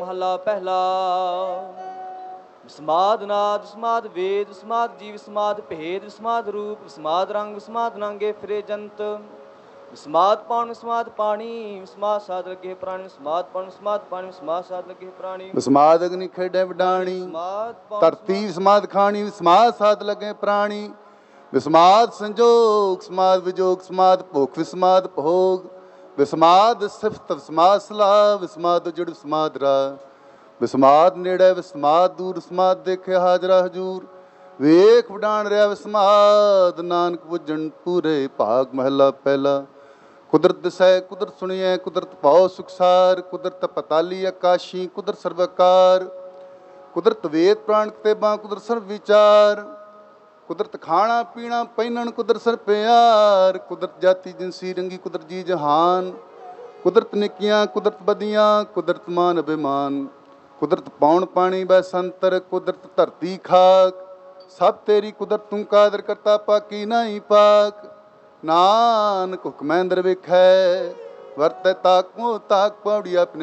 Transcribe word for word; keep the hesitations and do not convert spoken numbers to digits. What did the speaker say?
महला पहला। विस्माद नाद विस्माद वेद विस्माद जीव विस्माद भेद विस्माद रूप विस्माद रंग विस्माद नांगे फिरे जंत। विस्माद पाण विस्माद पानी विस्माद साध लगे प्राणी विस्माद पाण विस्माद पानी विस्माद साध लगे प्राणी। विस्माद अग्नि खेडे वडाणी धरती विस्माद खानी विस्माद साध लगे प्राणी। विस्माद संजोग विस्माद विजोग विस्माद भुख विस्माद भोग विस्माद सिफत विस्माद सलाह विस्माद उजड़ विस्माद राह। विस्माद नेड़े विस्माद दूर विस्माद देखे हाजरा हजूर। वेख वडाण रहा विस्माद नानक बुझण पूरे भाग महला पहला। कुदरत दसै कुदरत सुनिए कुदरत भाव सुखसार। कुदरत पताली आकाशी कुदरत सर्वकार। कुदरत वेद प्राण कतेबां कुदरत सर्व विचार। कुदरत खाना पीना पहिनण कुदरत सर प्यार। कुदरत जाति जिनसी रंगी कुदरत जी जहान। कुदरत निकियां कुदरत बदियां कुदरत मान अभिमान। कुदरत पौण पानी बै संतर कुदरत धरती खाक। सब तेरी कुदरत तू कादर करता पाकी नहीं पाक। नानक हुक्मैंदर विखै वरतै ताक मोह ताक पौड़ी अपने